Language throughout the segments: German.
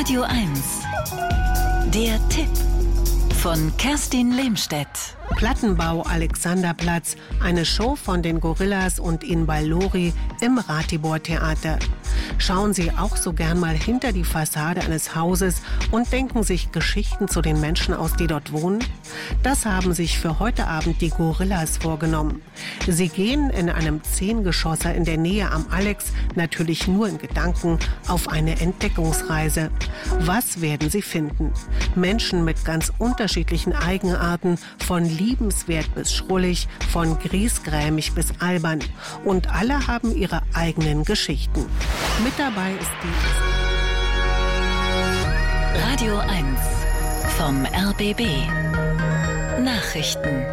Radio 1. Der Tipp von Kerstin Lehmstedt. Plattenbau Alexanderplatz, eine Show von den Gorillas und Inbal Lori im Ratibor Theater. Schauen Sie auch so gern mal hinter die Fassade eines Hauses und denken sich Geschichten zu den Menschen aus, die dort wohnen? Das haben sich für heute Abend die Gorillas vorgenommen. Sie gehen in einem 10-Geschosser in der Nähe am Alex, natürlich nur in Gedanken, auf eine Entdeckungsreise. Was werden sie finden? Menschen mit ganz unterschiedlichen Eigenarten, von liebenswert bis schrullig, von griesgrämig bis albern. Und alle haben ihre eigenen Geschichten. Mit dabei ist die Radio 1 vom RBB. Nachrichten.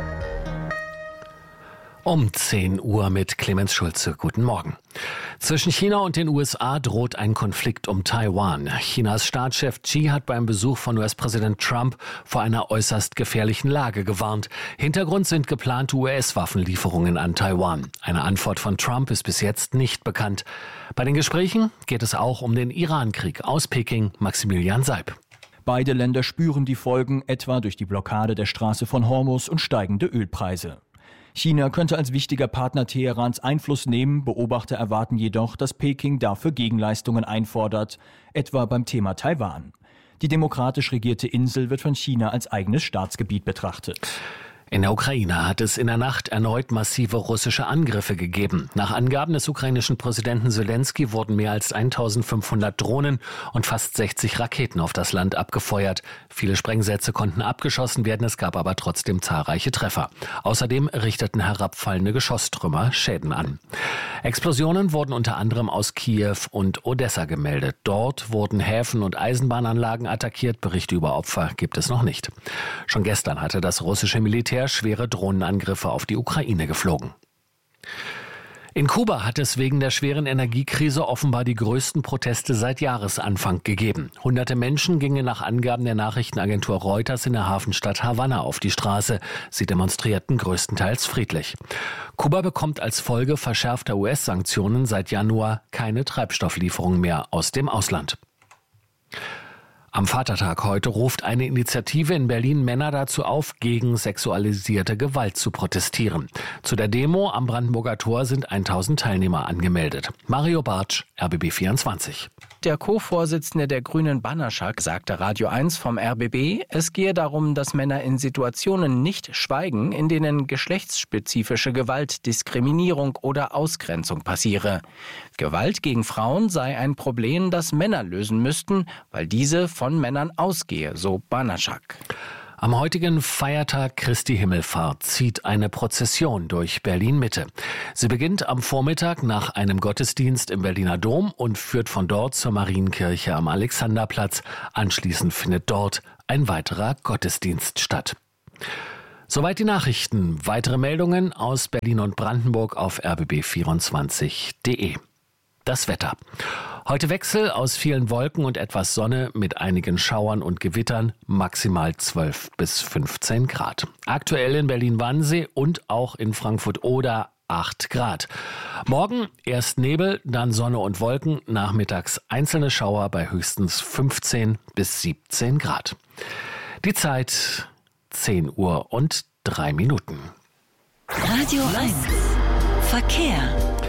Um 10 Uhr mit Clemens Schulze. Guten Morgen. Zwischen China und den USA droht ein Konflikt um Taiwan. Chinas Staatschef Xi hat beim Besuch von US-Präsident Trump vor einer äußerst gefährlichen Lage gewarnt. Hintergrund sind geplante US-Waffenlieferungen an Taiwan. Eine Antwort von Trump ist bis jetzt nicht bekannt. Bei den Gesprächen geht es auch um den Iran-Krieg. Aus Peking, Maximilian Seib. Beide Länder spüren die Folgen, etwa durch die Blockade der Straße von Hormuz und steigende Ölpreise. China könnte als wichtiger Partner Teherans Einfluss nehmen. Beobachter erwarten jedoch, dass Peking dafür Gegenleistungen einfordert, etwa beim Thema Taiwan. Die demokratisch regierte Insel wird von China als eigenes Staatsgebiet betrachtet. In der Ukraine hat es in der Nacht erneut massive russische Angriffe gegeben. Nach Angaben des ukrainischen Präsidenten Selenskyj wurden mehr als 1500 Drohnen und fast 60 Raketen auf das Land abgefeuert. Viele Sprengsätze konnten abgeschossen werden, es gab aber trotzdem zahlreiche Treffer. Außerdem richteten herabfallende Geschosstrümmer Schäden an. Explosionen wurden unter anderem aus Kiew und Odessa gemeldet. Dort wurden Häfen und Eisenbahnanlagen attackiert. Berichte über Opfer gibt es noch nicht. Schon gestern hatte das russische Militär schwere Drohnenangriffe auf die Ukraine geflogen. In Kuba hat es wegen der schweren Energiekrise offenbar die größten Proteste seit Jahresanfang gegeben. Hunderte Menschen gingen nach Angaben der Nachrichtenagentur Reuters in der Hafenstadt Havanna auf die Straße. Sie demonstrierten größtenteils friedlich. Kuba bekommt als Folge verschärfter US-Sanktionen seit Januar keine Treibstofflieferungen mehr aus dem Ausland. Am Vatertag heute ruft eine Initiative in Berlin Männer dazu auf, gegen sexualisierte Gewalt zu protestieren. Zu der Demo am Brandenburger Tor sind 1000 Teilnehmer angemeldet. Mario Bartsch, RBB 24. Der Co-Vorsitzende der Grünen Banaschak sagte Radio 1 vom RBB, es gehe darum, dass Männer in Situationen nicht schweigen, in denen geschlechtsspezifische Gewalt, Diskriminierung oder Ausgrenzung passiere. Gewalt gegen Frauen sei ein Problem, das Männer lösen müssten, weil diese von Männern ausgehe, so Banaschak. Am heutigen Feiertag Christi Himmelfahrt zieht eine Prozession durch Berlin-Mitte. Sie beginnt am Vormittag nach einem Gottesdienst im Berliner Dom und führt von dort zur Marienkirche am Alexanderplatz. Anschließend findet dort ein weiterer Gottesdienst statt. Soweit die Nachrichten. Weitere Meldungen aus Berlin und Brandenburg auf rbb24.de. Das Wetter. Heute Wechsel aus vielen Wolken und etwas Sonne mit einigen Schauern und Gewittern, maximal 12 bis 15 Grad. Aktuell in Berlin-Wannsee und auch in Frankfurt-Oder 8 Grad. Morgen erst Nebel, dann Sonne und Wolken, nachmittags einzelne Schauer bei höchstens 15 bis 17 Grad. Die Zeit 10 Uhr und 3 Minuten. Radio 1 Verkehr.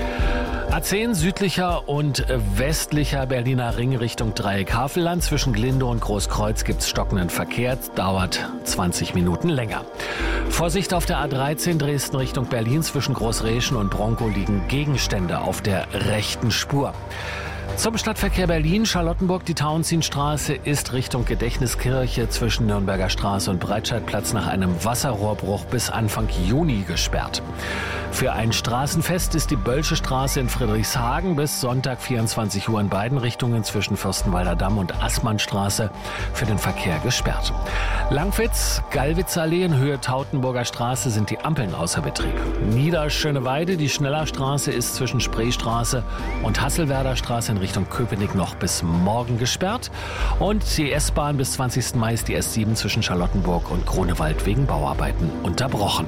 A10 südlicher und westlicher Berliner Ring Richtung Dreieck Havelland. Zwischen Glinde und Großkreuz gibt's stockenden Verkehr, dauert 20 Minuten länger. Vorsicht auf der A13 Dresden Richtung Berlin. Zwischen Großreschen und Bronkow liegen Gegenstände auf der rechten Spur. Zum Stadtverkehr Berlin, Charlottenburg, die Tauentzienstraße ist Richtung Gedächtniskirche zwischen Nürnberger Straße und Breitscheidplatz nach einem Wasserrohrbruch bis Anfang Juni gesperrt. Für ein Straßenfest ist die Bölsche Straße in Friedrichshagen bis Sonntag 24 Uhr in beiden Richtungen zwischen Fürstenwalder Damm und Assmannstraße für den Verkehr gesperrt. Langwitz, Gallwitzer Allee in Höhe Tautenburger Straße sind die Ampeln außer Betrieb. Niederschöneweide, die Schnellerstraße ist zwischen Spreestraße und Hasselwerder Straße in Richtung Köpenick noch bis morgen gesperrt. Und die S-Bahn bis 20. Mai ist die S7 zwischen Charlottenburg und Grunewald wegen Bauarbeiten unterbrochen.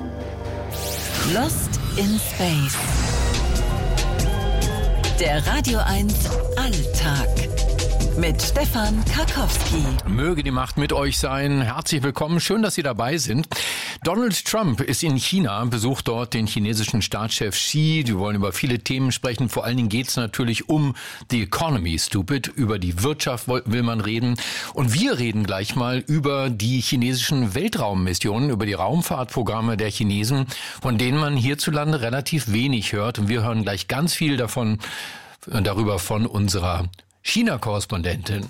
Lost in Space. Der Radio 1 Alltag. mit Stefan Karkowski. Möge die Macht mit euch sein. Herzlich willkommen. Schön, dass Sie dabei sind. Donald Trump ist in China, besucht dort den chinesischen Staatschef Xi. Die wollen über viele Themen sprechen. Vor allen Dingen geht es natürlich um the economy, stupid. Über die Wirtschaft will man reden. Und wir reden gleich mal über die chinesischen Weltraummissionen, über die Raumfahrtprogramme der Chinesen, von denen man hierzulande relativ wenig hört. Und wir hören gleich ganz viel darüber von unserer China-Korrespondentin.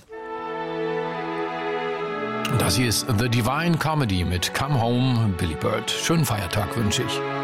Das hier ist The Divine Comedy mit Come Home, Billy Bird. Schönen Feiertag wünsche ich.